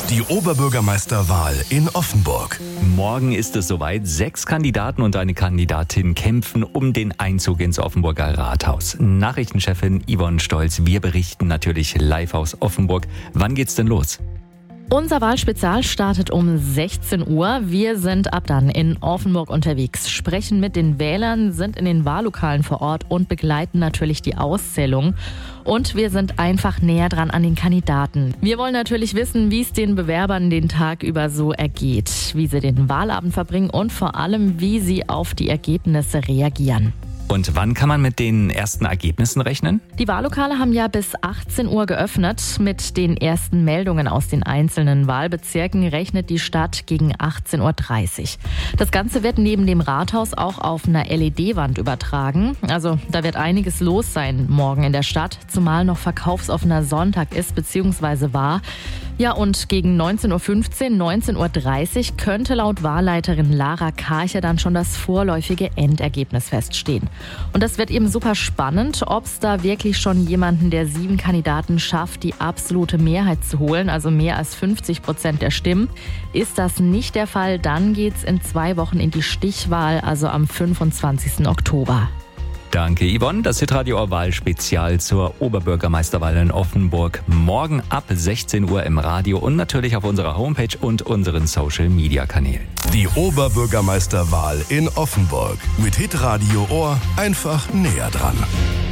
Die Oberbürgermeisterwahl in Offenburg. Morgen ist es soweit. 6 Kandidaten und eine Kandidatin kämpfen um den Einzug ins Offenburger Rathaus. Nachrichtenchefin Yvonne Stolz, wir berichten natürlich live aus Offenburg. Wann geht's denn los? Unser Wahlspezial startet um 16 Uhr. Wir sind ab dann in Offenburg unterwegs, sprechen mit den Wählern, sind in den Wahllokalen vor Ort und begleiten natürlich die Auszählung. Und wir sind einfach näher dran an den Kandidaten. Wir wollen natürlich wissen, wie es den Bewerbern den Tag über so ergeht, wie sie den Wahlabend verbringen und vor allem, wie sie auf die Ergebnisse reagieren. Und wann kann man mit den ersten Ergebnissen rechnen? Die Wahllokale haben ja bis 18 Uhr geöffnet. Mit den ersten Meldungen aus den einzelnen Wahlbezirken rechnet die Stadt gegen 18.30 Uhr. Das Ganze wird neben dem Rathaus auch auf einer LED-Wand übertragen. Also da wird einiges los sein morgen in der Stadt, zumal noch verkaufsoffener Sonntag ist bzw. war. Ja, und gegen 19.15 Uhr, 19.30 Uhr könnte laut Wahlleiterin Lara Karcher dann schon das vorläufige Endergebnis feststehen. Und das wird eben super spannend, ob es da wirklich schon jemanden der 7 Kandidaten schafft, die absolute Mehrheit zu holen, also mehr als 50% der Stimmen. Ist das nicht der Fall, dann geht's in 2 Wochen in die Stichwahl, also am 25. Oktober. Danke, Yvonne. Das Hitradio Wahlspezial zur Oberbürgermeisterwahl in Offenburg. Morgen ab 16 Uhr im Radio und natürlich auf unserer Homepage und unseren Social-Media-Kanälen. Die Oberbürgermeisterwahl in Offenburg. Mit Hitradio Ohr einfach näher dran.